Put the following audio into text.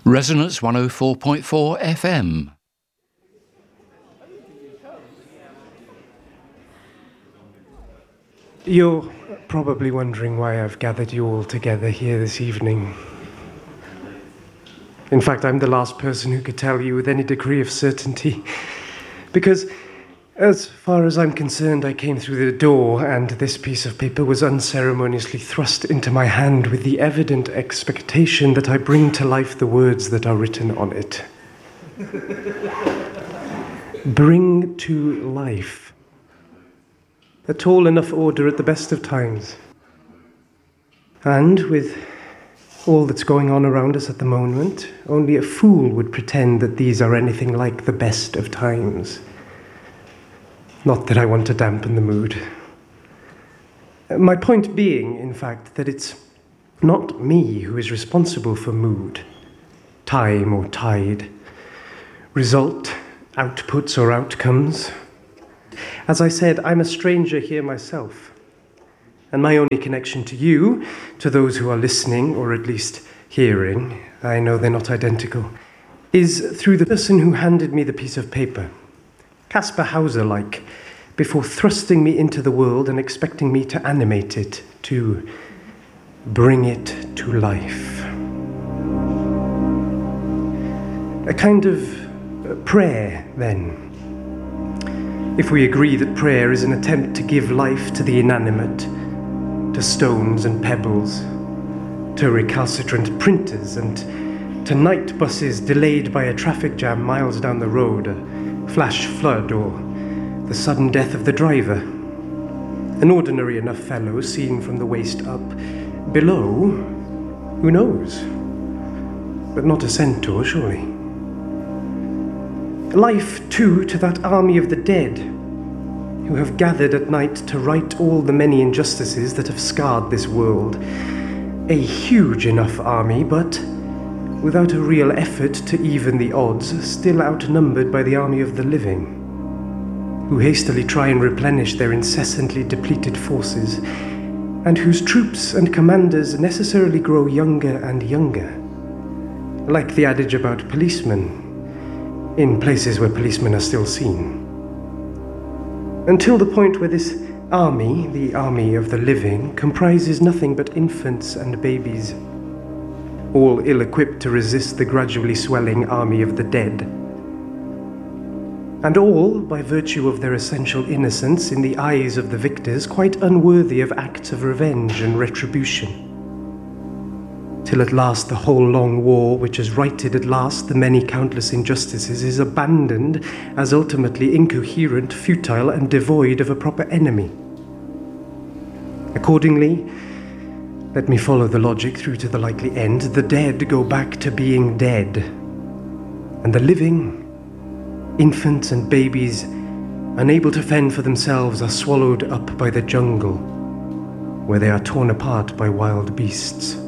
Resonance 104.4 FM. You're probably wondering why I've gathered you all together here this evening. In fact, I'm the last person who could tell you with any degree of certainty, because as far as I'm concerned, I came through the door and this piece of paper was unceremoniously thrust into my hand with the evident expectation that I bring to life the words that are written on it. Bring to life. A tall enough order at the best of times. And with all that's going on around us at the moment, only a fool would pretend that these are anything like the best of times. Not that I want to dampen the mood. My point being, in fact, that it's not me who is responsible for mood, time or tide, result, outputs or outcomes. As I said, I'm a stranger here myself, and my only connection to you, to those who are listening or at least hearing, I know they're not identical, is through the person who handed me the piece of paper. Caspar Hauser-like, before thrusting me into the world and expecting me to animate it, to bring it to life. A kind of prayer, then. If we agree that prayer is an attempt to give life to the inanimate, to stones and pebbles, to recalcitrant printers, and to night buses delayed by a traffic jam miles down the road, flash flood, or the sudden death of the driver. An ordinary enough fellow seen from the waist up. Below, who knows? But not a centaur, surely. Life, too, to that army of the dead, who have gathered at night to right all the many injustices that have scarred this world. A huge enough army, but without a real effort to even the odds, still outnumbered by the army of the living, who hastily try and replenish their incessantly depleted forces, and whose troops and commanders necessarily grow younger and younger, like the adage about policemen, in places where policemen are still seen. Until the point where this army, the army of the living, comprises nothing but infants and babies, all ill-equipped to resist the gradually swelling army of the dead. And all, by virtue of their essential innocence in the eyes of the victors, quite unworthy of acts of revenge and retribution. Till at last the whole long war, which has righted at last the many countless injustices, is abandoned as ultimately incoherent, futile, and devoid of a proper enemy. Accordingly, let me follow the logic through to the likely end. The dead go back to being dead. And the living, infants and babies, unable to fend for themselves, are swallowed up by the jungle, where they are torn apart by wild beasts.